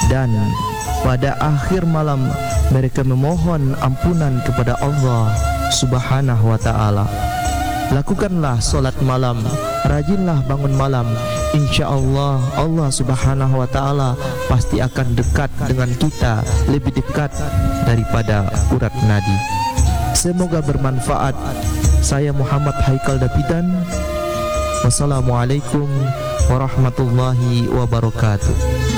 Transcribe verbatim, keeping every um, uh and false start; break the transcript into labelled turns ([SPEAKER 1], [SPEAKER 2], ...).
[SPEAKER 1] dan pada akhir malam mereka memohon ampunan kepada Allah Subhanahu wa ta'ala. Lakukanlah solat malam, rajinlah bangun malam. InsyaAllah Allah Subhanahu wa ta'ala pasti akan dekat dengan kita, lebih dekat daripada urat nadi. Semoga bermanfaat. Saya Muhammad Haikal Dapidan. Wassalamualaikum warahmatullahi wabarakatuh.